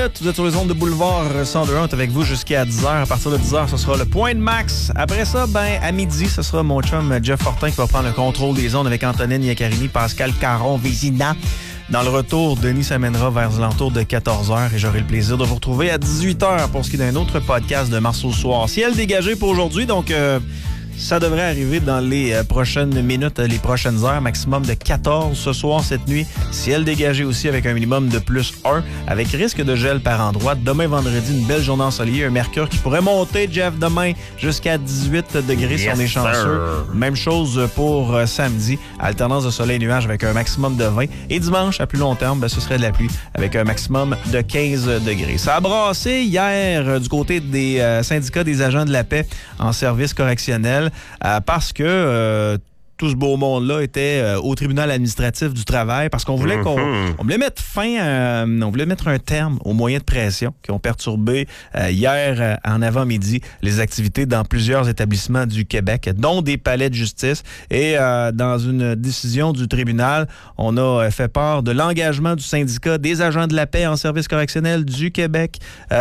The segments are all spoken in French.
Vous êtes sur les ondes de Boulevard 102.1, avec vous jusqu'à 10h. À partir de 10h, ce sera le point de max. Après ça, à midi, ce sera mon chum Jeff Fortin qui va prendre le contrôle des ondes avec Antonine Iaccarini, Pascal Caron-Vézina. Dans le retour, Denis s'amènera vers l'alentour de 14h et j'aurai le plaisir de vous retrouver à 18h pour ce qui est d'un autre podcast de Mars au soir. Ciel dégagé pour aujourd'hui, donc ça devrait arriver dans les prochaines minutes, les prochaines heures. Maximum de 14 ce soir, cette nuit. Ciel dégagé aussi avec un minimum de plus 1, avec risque de gel par endroit. Demain, vendredi, une belle journée ensoleillée. Un mercure qui pourrait monter, Jeff, demain jusqu'à 18 degrés si on est chanceux. Même chose pour samedi. Alternance de soleil et nuages avec un maximum de 20. Et dimanche, à plus long terme, ce serait de la pluie avec un maximum de 15 degrés. Ça a brassé hier du côté des syndicats des agents de la paix en service correctionnel. Parce que tout ce beau monde-là était au tribunal administratif du travail parce qu'on voulait on voulait mettre fin, on voulait mettre un terme aux moyens de pression qui ont perturbé hier en avant-midi les activités dans plusieurs établissements du Québec, dont des palais de justice. Et dans une décision du tribunal, on a fait part de l'engagement du syndicat des agents de la paix en service correctionnel du Québec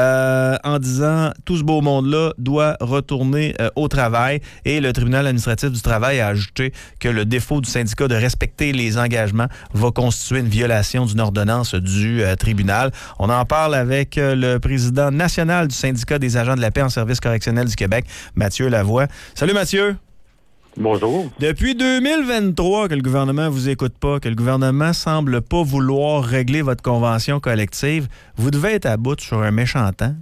en disant tout ce beau monde-là doit retourner au travail. Et le tribunal administratif du travail a ajouté que le défaut du syndicat de respecter les engagements va constituer une violation d'une ordonnance du tribunal. On en parle avec le président national du syndicat des agents de la paix en service correctionnel du Québec, Mathieu Lavoie. Salut Mathieu! Bonjour. Depuis 2023 que le gouvernement vous écoute pas, que le gouvernement semble pas vouloir régler votre convention collective, vous devez être à bout sur un méchant temps.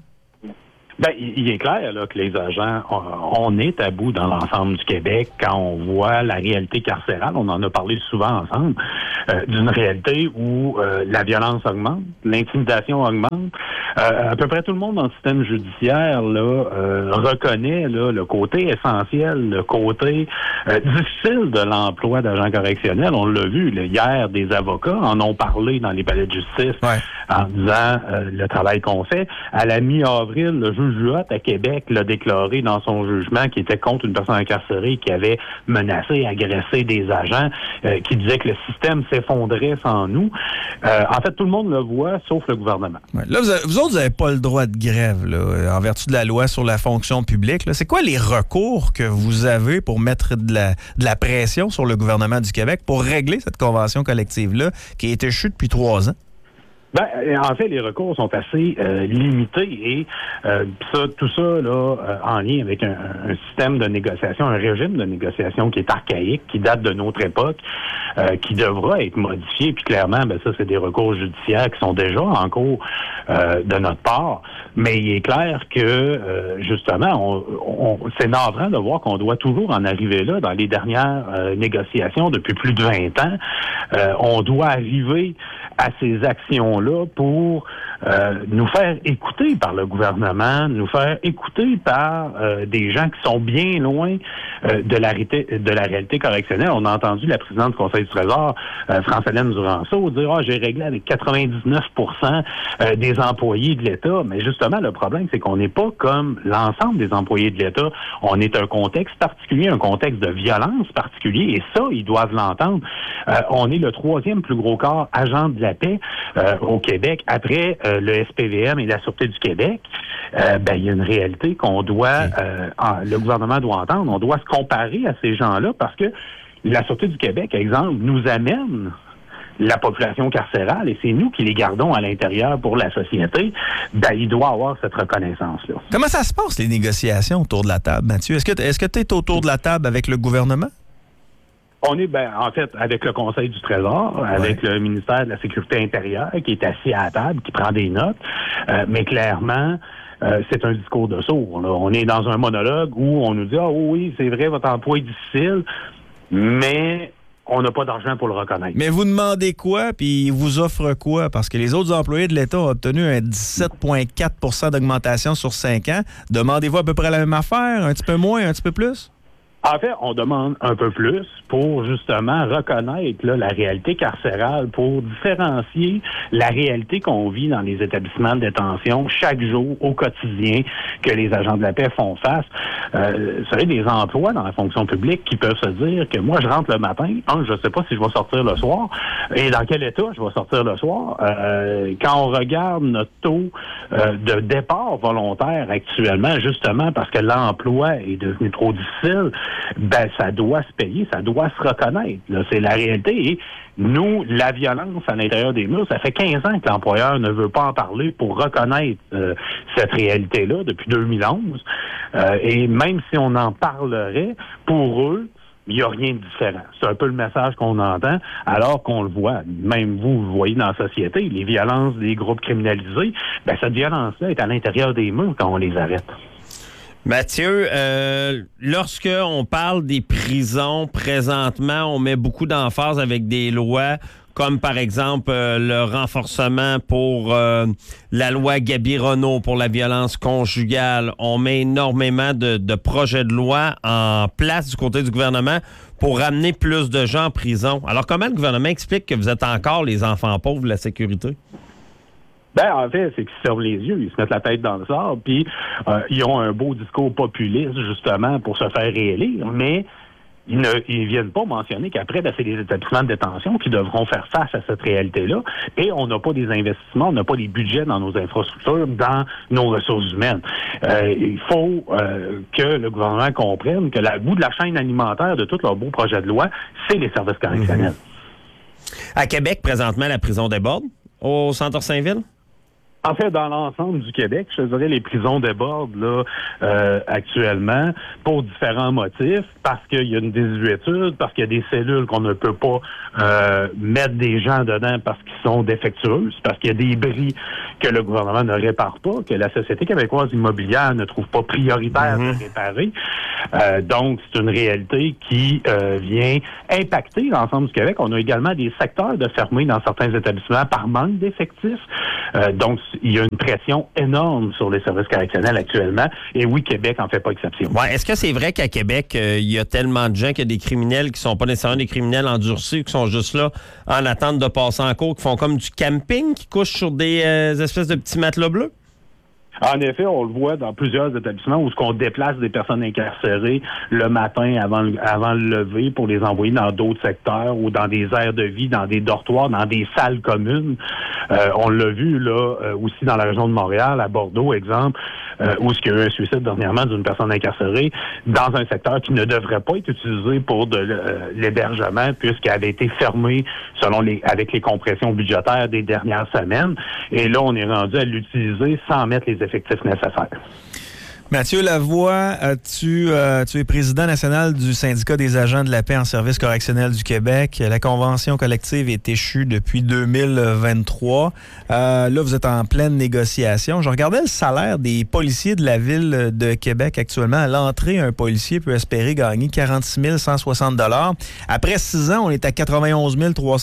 Ben, il est clair là, que les agents, on est à bout dans l'ensemble du Québec quand on voit la réalité carcérale. On en a parlé souvent ensemble, d'une réalité où la violence augmente, l'intimidation augmente. À peu près tout le monde dans le système judiciaire là, reconnaît là, le côté essentiel, le côté difficile de l'emploi d'agents correctionnels. On l'a vu là, hier, des avocats en ont parlé dans les palais de justice en disant le travail qu'on fait. À la mi-avril, le juge Juot à Québec l'a déclaré dans son jugement qui était contre une personne incarcérée qui avait menacé, agressé des agents, qui disait que le système s'effondrait sans nous. En fait, tout le monde le voit, sauf le gouvernement. Ouais. Là, vous autres, vous n'avez pas le droit de grève là, en vertu de la loi sur la fonction publique. Là. C'est quoi les recours que vous avez pour mettre de la pression sur le gouvernement du Québec pour régler cette convention collective-là qui a été échue depuis 3 ans? Ben, en fait, les recours sont assez limités et tout ça là, en lien avec un système de négociation, un régime de négociation qui est archaïque, qui date de notre époque, qui devra être modifié. Puis clairement, ça, c'est des recours judiciaires qui sont déjà en cours de notre part. Mais il est clair que, justement, c'est navrant de voir qu'on doit toujours en arriver là. Dans les dernières négociations depuis plus de 20 ans, on doit arriver à ces actions-là pour nous faire écouter par le gouvernement, nous faire écouter par des gens qui sont bien loin de la réalité correctionnelle. On a entendu la présidente du Conseil du Trésor, France-Hélène Duranceau, dire « j'ai réglé avec 99% des employés de l'État ». Mais justement, le problème, c'est qu'on n'est pas comme l'ensemble des employés de l'État. On est un contexte particulier, un contexte de violence particulier, et ça, ils doivent l'entendre. On est le 3e plus gros corps agent de la paix au Québec, après le SPVM et la Sûreté du Québec. Il y a une réalité qu'on doit, le gouvernement doit entendre. On doit se comparer à ces gens-là parce que la Sûreté du Québec, exemple, nous amène la population carcérale et c'est nous qui les gardons à l'intérieur pour la société. Il doit avoir cette reconnaissance-là. Comment ça se passe, les négociations autour de la table, Mathieu? Est-ce que tu es autour de la table avec le gouvernement? On est, en fait, avec le Conseil du Trésor, avec le ministère de la Sécurité intérieure, qui est assis à la table, qui prend des notes. Mais clairement, c'est un discours de sourd. Là. On est dans un monologue où on nous dit « Ah oui, c'est vrai, votre emploi est difficile, mais on n'a pas d'argent pour le reconnaître. » Mais vous demandez quoi, puis ils vous offrent quoi? Parce que les autres employés de l'État ont obtenu un 17,4 d'augmentation sur 5 ans. Demandez-vous à peu près la même affaire? Un petit peu moins, un petit peu plus? En fait, on demande un peu plus pour justement reconnaître là, la réalité carcérale, pour différencier la réalité qu'on vit dans les établissements de détention chaque jour, au quotidien, que les agents de la paix font face. Vous savez, des emplois dans la fonction publique qui peuvent se dire que moi, je rentre le matin, je ne sais pas si je vais sortir le soir, et dans quel état je vais sortir le soir. Quand on regarde notre taux de départ volontaire actuellement, justement parce que l'emploi est devenu trop difficile, ben ça doit se payer, ça doit se reconnaître. Là, c'est la réalité. Et nous, la violence à l'intérieur des murs, ça fait 15 ans que l'employeur ne veut pas en parler pour reconnaître cette réalité-là depuis 2011. Et même si on en parlerait, pour eux, il n'y a rien de différent. C'est un peu le message qu'on entend, alors qu'on le voit. Même vous le voyez dans la société, les violences des groupes criminalisés, ben cette violence-là est à l'intérieur des murs quand on les arrête. Mathieu, lorsque on parle des prisons, présentement, on met beaucoup d'emphase avec des lois comme par exemple le renforcement pour la loi Gabi-Renault pour la violence conjugale. On met énormément de projets de loi en place du côté du gouvernement pour ramener plus de gens en prison. Alors, comment le gouvernement explique que vous êtes encore les enfants pauvres de la sécurité? Ben, en fait, c'est qu'ils se ferment les yeux, ils se mettent la tête dans le sable, puis ils ont un beau discours populiste, justement, pour se faire réélire, mais ils viennent pas mentionner qu'après, ben, c'est les établissements de détention qui devront faire face à cette réalité-là, et on n'a pas des investissements, on n'a pas des budgets dans nos infrastructures, dans nos ressources humaines. Il faut que le gouvernement comprenne que la bout de la chaîne alimentaire de tous leurs beaux projets de loi, c'est les services correctionnels. À Québec, présentement, la prison déborde au Centre Saint-Ville? En fait, dans l'ensemble du Québec, je dirais les prisons débordent là actuellement pour différents motifs, parce qu'il y a une désuétude, parce qu'il y a des cellules qu'on ne peut pas mettre des gens dedans parce qu'ils sont défectueux, parce qu'il y a des bris que le gouvernement ne répare pas, que la Société québécoise immobilière ne trouve pas prioritaire de réparer. Donc, c'est une réalité qui vient impacter l'ensemble du Québec. On a également des secteurs de fermés dans certains établissements par manque d'effectifs. Donc, il y a une pression énorme sur les services correctionnels actuellement. Et oui, Québec en fait pas exception. Ouais, est-ce que c'est vrai qu'à Québec, il y a tellement de gens qu'il y a des criminels qui sont pas nécessairement des criminels endurcis, qui sont juste là en attente de passer en cours, qui font comme du camping, qui couchent sur des espèces de petits matelas bleus? En effet, on le voit dans plusieurs établissements où on déplace des personnes incarcérées le matin avant le lever pour les envoyer dans d'autres secteurs ou dans des aires de vie, dans des dortoirs, dans des salles communes. On l'a vu là aussi dans la région de Montréal, à Bordeaux, exemple, où il y a eu un suicide dernièrement d'une personne incarcérée dans un secteur qui ne devrait pas être utilisé pour de l'hébergement puisqu'il avait été fermé avec les compressions budgétaires des dernières semaines. Et là, on est rendu à l'utiliser sans mettre les effectifs nécessaires. Mathieu Lavoie, tu es président national du syndicat des agents de la paix en service correctionnel du Québec. La convention collective est échue depuis 2023. Là, vous êtes en pleine négociation. Je regardais le salaire des policiers de la ville de Québec actuellement. À l'entrée, un policier peut espérer gagner 46 160 $. Après 6 ans, on est à 91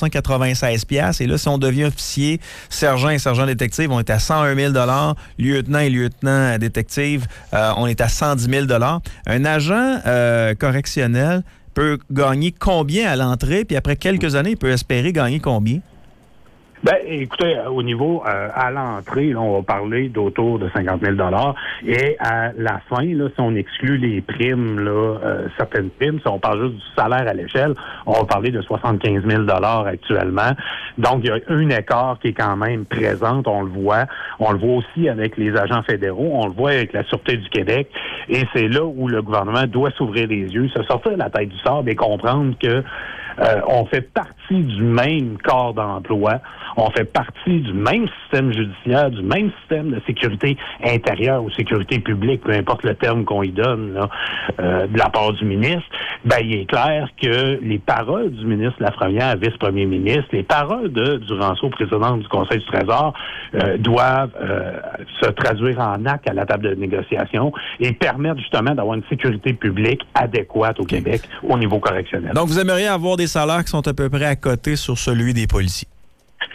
396 $. Et là, si on devient officier, sergent et sergent détective, on est à 101 000 $. Lieutenant et lieutenant détective, on est à 110 000 $. Un agent correctionnel peut gagner combien à l'entrée, puis après quelques années, il peut espérer gagner combien? Ben, écoutez, au niveau à l'entrée, là, on va parler d'autour de 50 000 $. Et à la fin, là, si on exclut les primes, là, certaines primes, si on parle juste du salaire à l'échelle, on va parler de 75 000 $ actuellement. Donc, il y a un écart qui est quand même présent, on le voit. On le voit aussi avec les agents fédéraux, on le voit avec la Sûreté du Québec. Et c'est là où le gouvernement doit s'ouvrir les yeux, se sortir de la tête du sable et comprendre que on fait partie du même corps d'emploi, on fait partie du même système judiciaire, du même système de sécurité intérieure ou sécurité publique, peu importe le terme qu'on y donne, là, de la part du ministre. Ben, il est clair que les paroles du ministre Lafrenière, vice-premier ministre, les paroles de Duranceau, président du Conseil du Trésor, doivent se traduire en actes à la table de négociation et permettre justement d'avoir une sécurité publique adéquate au Québec au niveau correctionnel. Donc, vous aimeriez avoir des salaires qui sont à peu près à côté sur celui des policiers?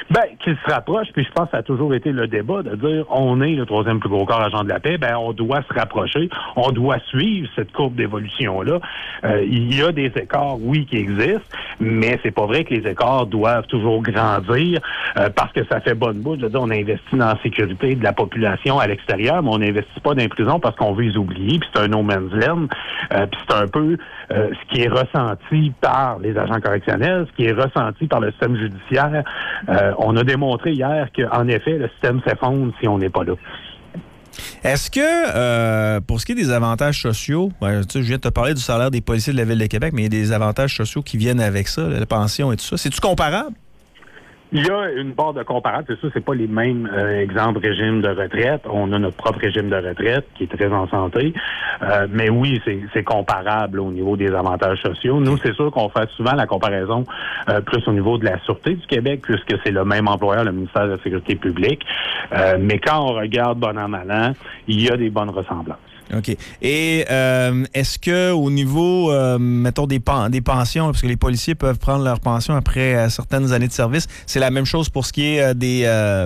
Ben, qu'il se rapproche, puis je pense que ça a toujours été le débat de dire on est le troisième plus gros corps agent de la paix, ben on doit se rapprocher, on doit suivre cette courbe d'évolution-là. Il y a des écarts, oui, qui existent, mais c'est pas vrai que les écarts doivent toujours grandir parce que ça fait bonne bouche. Je veux dire, on investit dans la sécurité de la population à l'extérieur, mais on n'investit pas dans les prisons parce qu'on veut les oublier, puis c'est un no man's land, puis c'est un peu ce qui est ressenti par les agents correctionnels, ce qui est ressenti par le système judiciaire. On a démontré hier qu'en effet, le système s'effondre si on n'est pas là. Est-ce que, pour ce qui est des avantages sociaux, je viens de te parler du salaire des policiers de la Ville de Québec, mais il y a des avantages sociaux qui viennent avec ça, la pension et tout ça. C'est-tu comparable? Il y a une barre de comparable, c'est sûr, c'est pas les mêmes exemples régime de retraite. On a notre propre régime de retraite qui est très en santé. Mais oui, c'est comparable au niveau des avantages sociaux. Nous, c'est sûr qu'on fait souvent la comparaison plus au niveau de la Sûreté du Québec, puisque c'est le même employeur, le ministère de la Sécurité publique. Mais quand on regarde bon an, mal an, il y a des bonnes ressemblances. OK. Et est-ce que au niveau, mettons, des pensions, parce que les policiers peuvent prendre leur pension après certaines années de service, c'est la même chose pour ce qui est des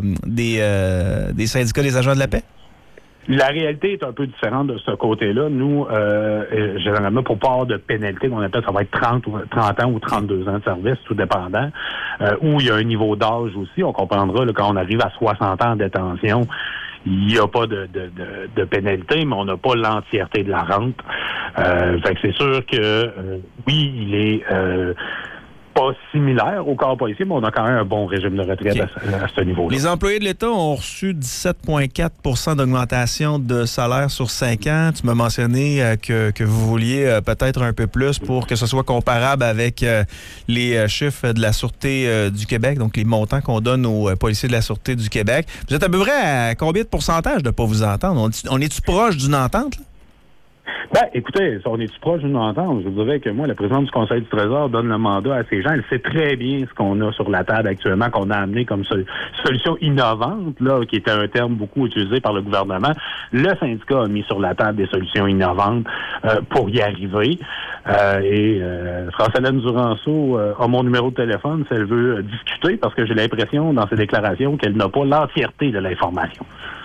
syndicats des agents de la paix? La réalité est un peu différente de ce côté-là. Nous, généralement, pour pas avoir de pénalité, qu'on appelle, ça va être 30 ans ou 32 ans de service, tout dépendant, où il y a un niveau d'âge aussi. On comprendra là, quand on arrive à 60 ans en détention, il n'y a pas de pénalité, mais on n'a pas l'entièreté de la rente. Fait que c'est sûr que oui, il est pas similaire au corps policier, mais on a quand même un bon régime de retraite à ce niveau-là. Les employés de l'État ont reçu 17,4 d'augmentation de salaire sur 5 ans. Tu m'as mentionné que vous vouliez peut-être un peu plus pour que ce soit comparable avec les chiffres de la Sûreté du Québec, donc les montants qu'on donne aux policiers de la Sûreté du Québec. Vous êtes à peu près à combien de pourcentage de ne pas vous entendre? On est-tu proche d'une entente, là? Ben, écoutez, on est-tu proche d'une entente? Je vous dirais que moi, la présidente du Conseil du Trésor donne le mandat à ces gens. Elle sait très bien ce qu'on a sur la table actuellement, qu'on a amené comme solution innovante, là, qui était un terme beaucoup utilisé par le gouvernement. Le syndicat a mis sur la table des solutions innovantes pour y arriver. France-Hélène Duranceau a mon numéro de téléphone si elle veut discuter, parce que j'ai l'impression, dans ses déclarations, qu'elle n'a pas l'entièreté de l'information.